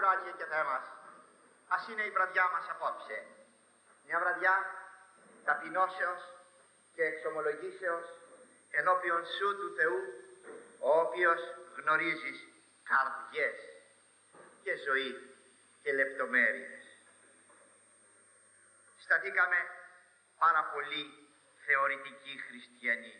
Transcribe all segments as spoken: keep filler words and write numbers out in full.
άλλο Άγιε και Θεέ μας, ας είναι η βραδιά μας απόψε. Μια βραδιά ταπεινώσεως και εξομολογήσεως ενώπιον σου του Θεού, ο οποίος γνωρίζεις καρδιές και ζωή και λεπτομέρειες. Σταθήκαμε πάρα πολύ θεωρητικοί χριστιανοί.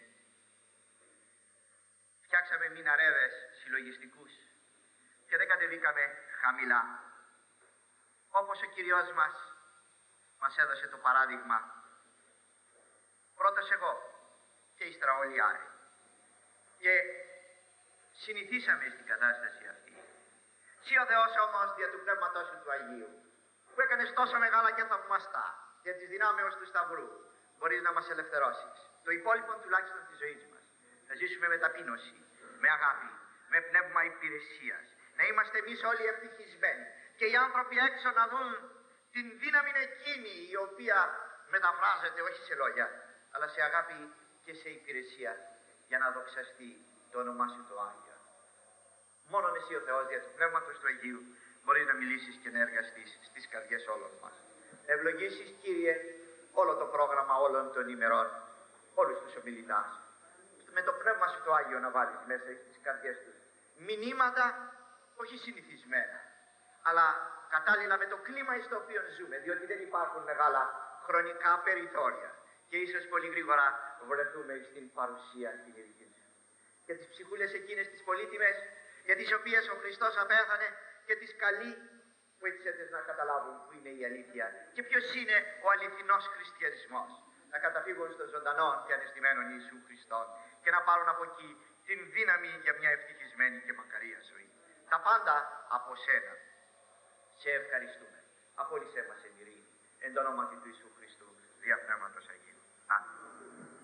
Φτιάξαμε μιναρέδες συλλογιστικούς και δεν κατεβήκαμε χαμηλά. Όπως ο Κυριός μας μας έδωσε το παράδειγμα, πρώτος εγώ και ύστερα όλοι οι άλλοι. Και συνηθίσαμε στην κατάσταση αυτή. Συ ο Θεός όμως δια του Πνεύματός σου του Αγίου, που έκανες τόσο μεγάλα και θαυμαστά δια της δυνάμεως του Σταυρού, μπορείς να μας ελευθερώσεις. Το υπόλοιπο τουλάχιστον της ζωής μας να ζήσουμε με ταπείνωση, με αγάπη, με πνεύμα υπηρεσίας, να είμαστε εμείς όλοι ευτυχισμένοι και οι άνθρωποι έξω να δουν την δύναμη εκείνη η οποία μεταφράζεται όχι σε λόγια αλλά σε αγάπη και σε υπηρεσία, για να δοξαστεί το όνομά σου το Άγιο. Μόνον εσύ ο Θεός δια του Πνεύματος του Αγίου μπορείς να μιλήσεις και να εργαστείς στις καρδιές όλων μας. Να ευλογήσεις, Κύριε, όλο το πρόγραμμα όλων των ημερών, όλους τους ομιλητάς, με το Πνεύμα σου το Άγιο να βάλεις μέσα στις καρδιές τους μηνύματα όχι συνηθισμένα, αλλά κατάλληλα με το κλίμα στο οποίο ζούμε, διότι δεν υπάρχουν μεγάλα χρονικά περιθώρια και ίσως πολύ γρήγορα βρεθούμε στην παρουσία την ειδική σου. Και τις ψυχούλες εκείνες τις πολύτιμες, για τις οποίες ο Χριστός απέθανε και τις καλεί, που έτσι έτες να καταλάβουν που είναι η αλήθεια και ποιος είναι ο αληθινός χριστιανισμός, να καταφύγουν στο ζωντανό και ανεστημένο Ιησού Χριστό και να πάρουν από εκεί την δύναμη για μια ευτυχισμένη και μακαρία ζωή. Τα πάντα από σένα. Σε ευχαριστούμε. Απόλυσέ μας εν ειρήνη, εν το όνομα του Ιησού Χριστού, δια Πνεύματος Αγίου. Αμήν.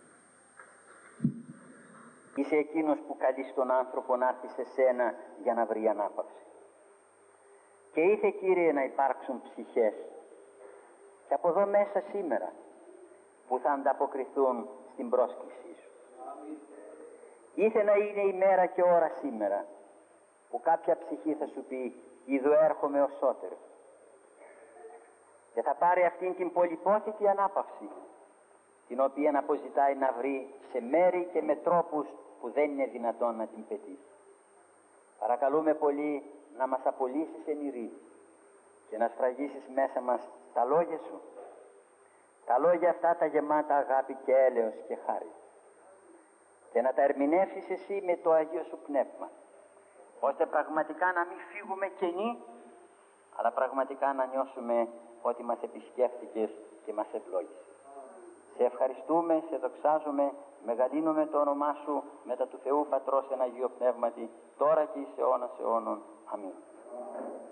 Είσαι εκείνος που καλείς τον άνθρωπο να έρθει σε σένα για να βρει ανάπαυση. Και ήθε, Κύριε, να υπάρξουν ψυχές και από εδώ μέσα σήμερα που θα ανταποκριθούν στην πρόσκλησή σου. Ήθε να είναι η μέρα και ώρα σήμερα που κάποια ψυχή θα σου πει «Ιδω έρχομαι ως σώτερος» και θα πάρει αυτήν την πολυπόθητη ανάπαυση, την οποία αποζητάει να βρει σε μέρη και με τρόπους που δεν είναι δυνατόν να την πετύχει. Παρακαλούμε πολύ να μας απολύσεις εν ειρήνη και να σφραγίσεις μέσα μας τα λόγια σου, τα λόγια αυτά τα γεμάτα αγάπη και έλεος και χάρη, και να τα ερμηνεύσεις εσύ με το Αγίο σου Πνεύμα, ώστε πραγματικά να μην φύγουμε κενοί, αλλά πραγματικά να νιώσουμε ότι μας επισκέφτηκες και μας ευλόγησες. Σε ευχαριστούμε, σε δοξάζουμε, μεγαλύνουμε το όνομά σου μετά του Θεού Πατρός εν Αγίο Πνεύματι, τώρα και εις αιώνας αιώνων. Αμήν.